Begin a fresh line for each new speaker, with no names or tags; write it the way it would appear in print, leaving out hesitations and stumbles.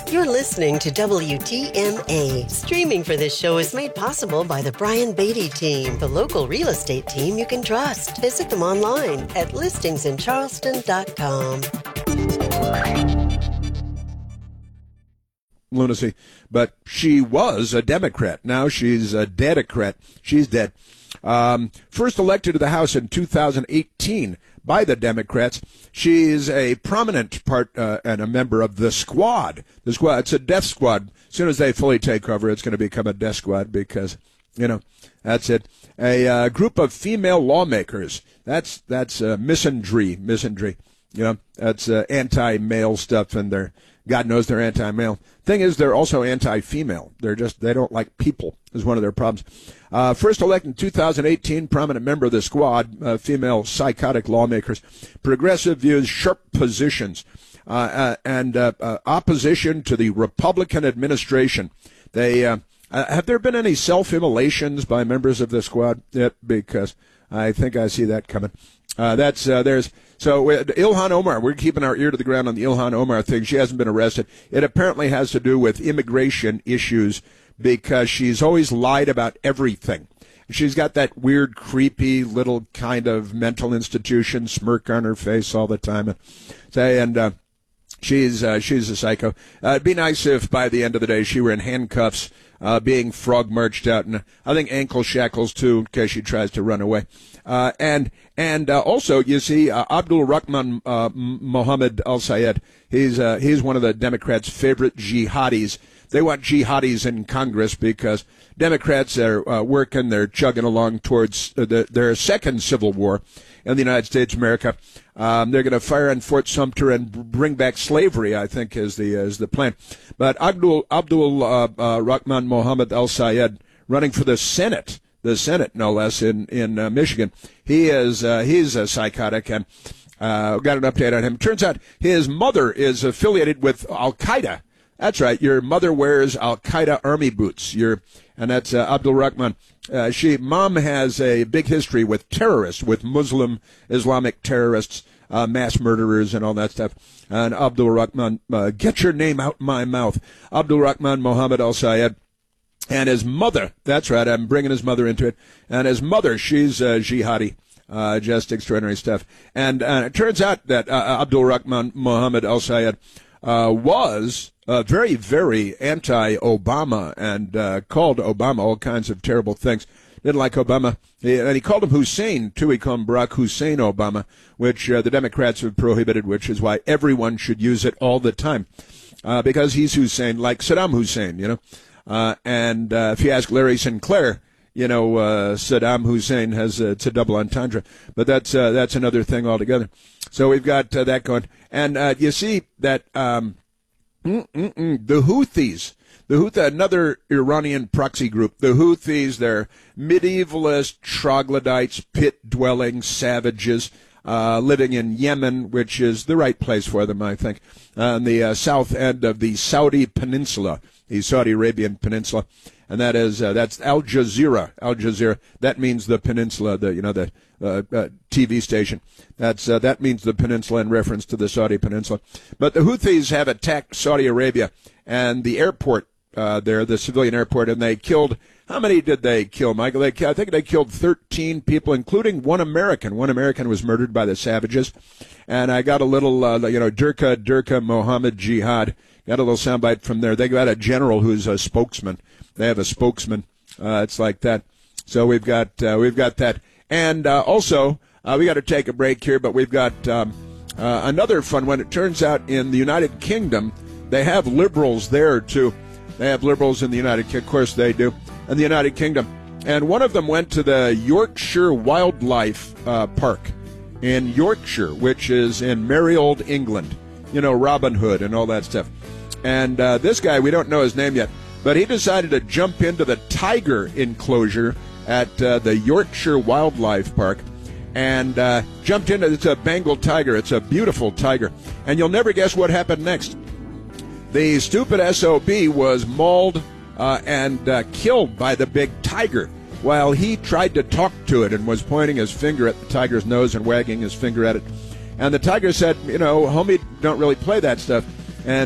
You're listening to WTMA. Streaming for this show is made possible by the Brian Beatty team, the local real estate team you can trust. Visit them online at listingsincharleston.com.
Lunacy, but she was a Democrat. Now she's a Dedocrat. She's dead. First elected to the House in 2018 by the Democrats. She's a prominent part and a member of the Squad. The Squad, it's a death squad. As soon as they fully take over, it's going to become a death squad because, that's it. A group of female lawmakers. That's misandry. That's anti-male stuff, and God knows they're anti-male. Thing is, they're also anti-female. They don't like people is one of their problems. First elected in 2018, prominent member of the Squad, female psychotic lawmakers, progressive views, sharp positions, and opposition to the Republican administration. They have there been any self-immolations by members of the Squad yet? Because I think I see that coming. So Ilhan Omar, we're keeping our ear to the ground on the Ilhan Omar thing. She hasn't been arrested. It apparently has to do with immigration issues because she's always lied about everything. She's got that weird, creepy little kind of mental institution smirk on her face all the time. And she's a psycho. It'd be nice if by the end of the day she were in handcuffs, being frog marched out, and I think ankle shackles too, in case she tries to run away. And also, you see, Abdul Rahman Mohammed al-Sayed, he's one of the Democrats' favorite jihadis. They want jihadis in Congress because Democrats are working, they're chugging along towards their second civil war in the United States of America. They're going to fire on Fort Sumter and bring back slavery, I think, is the plan. But Abdul Rahman Mohammed al-Sayed running for the Senate no less in Michigan. He's a psychotic, and got an update on him. Turns out his mother is affiliated with Al-Qaeda. That's right. Your mother wears Al-Qaeda army boots. And that's Abdul Rahman. Mom has a big history with terrorists, with Muslim Islamic terrorists, mass murderers and all that stuff. And Abdul Rahman, get your name out my mouth. Abdul Rahman Mohammed al-Sayed. And his mother, that's right, I'm bringing his mother into it. And his mother, she's jihadi. Just extraordinary stuff. And it turns out that Abdul Rahman Mohammed al-Sayed was very, very anti-Obama and called Obama all kinds of terrible things. Didn't like Obama. And he called him Hussein, too. He called him Barack Hussein Obama, which the Democrats have prohibited, which is why everyone should use it all the time. Because he's Hussein, like Saddam Hussein, and if you ask Larry Sinclair, Saddam Hussein it's a double entendre. But that's another thing altogether. So we've got that going. And you see that the Houthis, another Iranian proxy group, the Houthis, they're medievalist, troglodytes, pit-dwelling savages living in Yemen, which is the right place for them, I think, on the south end of the Saudi Peninsula, the Saudi Arabian Peninsula. And that's Al Jazeera. Al Jazeera. That means the peninsula, the TV station. That means the peninsula in reference to the Saudi peninsula. But the Houthis have attacked Saudi Arabia and the airport there, the civilian airport, and they killed. How many did they kill, Michael? I think they killed 13 people, including one American. One American was murdered by the savages. And I got a little, Durka Mohammed Jihad. Got a little soundbite from there. They got a general who's a spokesman. They have a spokesman. It's like that. So we've got that. And also, we got to take a break here, but we've got another fun one. It turns out in the United Kingdom, they have liberals there, too. They have liberals in the United Kingdom. Of course they do. In the United Kingdom. And one of them went to the Yorkshire Wildlife Park in Yorkshire, which is in merry old England. Robin Hood and all that stuff. And this guy, we don't know his name yet, but he decided to jump into the tiger enclosure at the Yorkshire Wildlife Park and jumped into it's a Bengal tiger. It's a beautiful tiger. And you'll never guess what happened next. The stupid SOB was mauled and killed by the big tiger while he tried to talk to it and was pointing his finger at the tiger's nose and wagging his finger at it. And the tiger said, homie, don't really play that stuff.